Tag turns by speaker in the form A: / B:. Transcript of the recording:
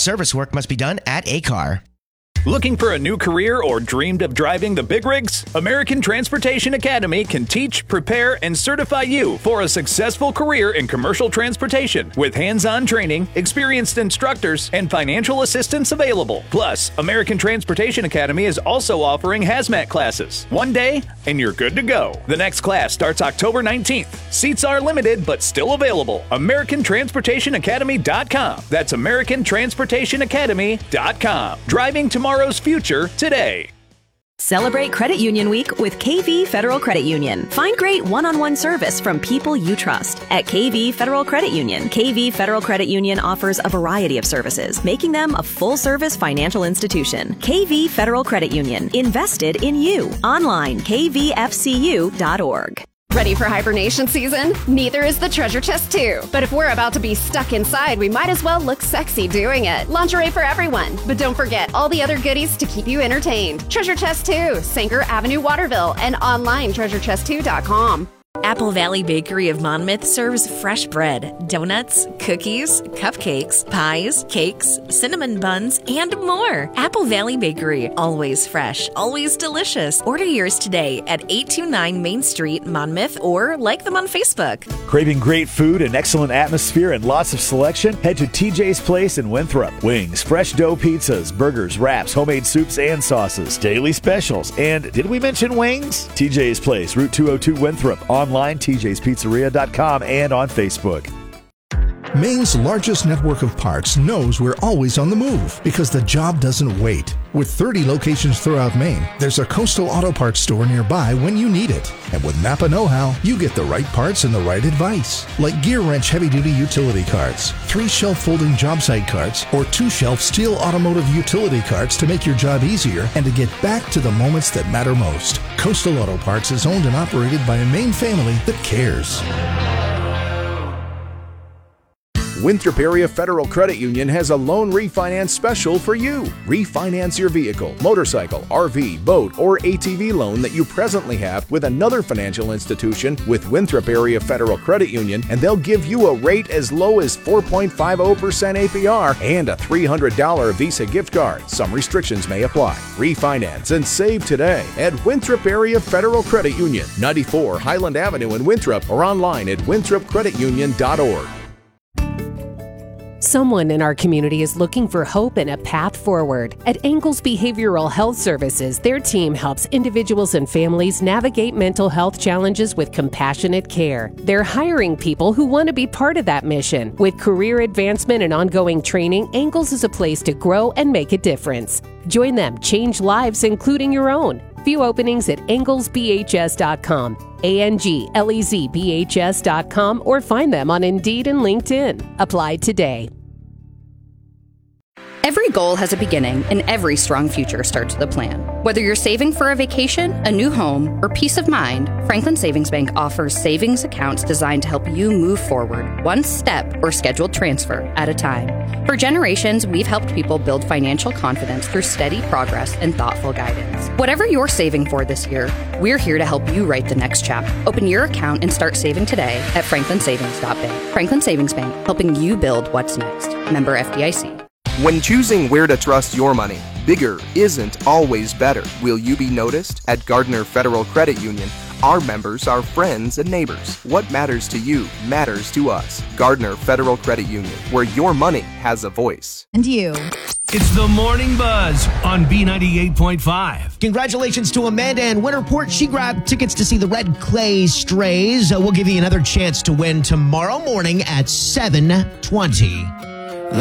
A: service work must be done at ACAR.
B: Looking for a new career or dreamed of driving the big rigs? American Transportation Academy can teach, prepare, and certify you for a successful career in commercial transportation with hands-on training, experienced instructors, and financial assistance available. Plus, American Transportation Academy is also offering hazmat classes. One day, and you're good to go. The next class starts October 19th. Seats are limited, but still available. AmericanTransportationAcademy.com. That's AmericanTransportationAcademy.com. Driving tomorrow's future today.
C: Celebrate Credit Union Week with KV Federal Credit Union. Find great one-on-one service from people you trust at KV Federal Credit Union. KV Federal Credit Union offers a variety of services, making them a full-service financial institution. KV Federal Credit Union. Invested in you. Online, kvfcu.org.
D: Ready for hibernation season? Neither is the Treasure Chest 2. But if we're about to be stuck inside, we might as well look sexy doing it. Lingerie for everyone. But don't forget all the other goodies to keep you entertained. Treasure Chest 2, Sanger Avenue, Waterville, and online treasurechest2.com.
E: Apple Valley Bakery of Monmouth serves fresh bread, donuts, cookies, cupcakes, pies, cakes, cinnamon buns, and more. Apple Valley Bakery, always fresh, always delicious. Order yours today at 829 Main Street, Monmouth, or like them on Facebook.
F: Craving great food, an excellent atmosphere, and lots of selection? Head to TJ's Place in Winthrop. Wings, fresh dough pizzas, burgers, wraps, homemade soups and sauces, daily specials. And did we mention wings? TJ's Place, Route 202 Winthrop. Online, tjspizzeria.com, and on Facebook.
G: Maine's largest network of parts knows we're always on the move because the job doesn't wait. With 30 locations throughout Maine, there's a Coastal Auto Parts store nearby when you need it. And with Napa Know-How, you get the right parts and the right advice. Like Gear Wrench heavy-duty utility carts, 3-shelf folding job site carts, or 2-shelf steel automotive utility carts to make your job easier and to get back to the moments that matter most. Coastal Auto Parts is owned and operated by a Maine family that cares.
H: Winthrop Area Federal Credit Union has a loan refinance special for you. Refinance your vehicle, motorcycle, RV, boat, or ATV loan that you presently have with another financial institution with Winthrop Area Federal Credit Union, and they'll give you a rate as low as 4.50% APR and a $300 Visa gift card. Some restrictions may apply. Refinance and save today at Winthrop Area Federal Credit Union, 94 Highland Avenue in Winthrop, or online at winthropcreditunion.org.
I: Someone in our community is looking for hope and a path forward. At Angles Behavioral Health Services, their team helps individuals and families navigate mental health challenges with compassionate care. They're hiring people who want to be part of that mission. With career advancement and ongoing training, Angles is a place to grow and make a difference. Join them, change lives, including your own. View openings at anglesbhs.com, anglesbhs.com, or find them on Indeed and LinkedIn. Apply today.
J: Every goal has a beginning, and every strong future starts with a plan. Whether you're saving for a vacation, a new home, or peace of mind, Franklin Savings Bank offers savings accounts designed to help you move forward, one step or scheduled transfer at a time. For generations, we've helped people build financial confidence through steady progress and thoughtful guidance. Whatever you're saving for this year, we're here to help you write the next chapter. Open your account and start saving today at franklinsavings.bank. Franklin Savings Bank, helping you build what's next. Member FDIC.
K: When choosing where to trust your money, bigger isn't always better. Will you be noticed? At Gardner Federal Credit Union, our members are friends and neighbors. What matters to you matters to us. Gardner Federal Credit Union, where your money has a voice.
L: And you.
M: It's the Morning Buzz on B98.5.
A: Congratulations to Amanda in Winterport. She grabbed tickets to see the Red Clay Strays. We'll give you another chance to win tomorrow morning at 7:20.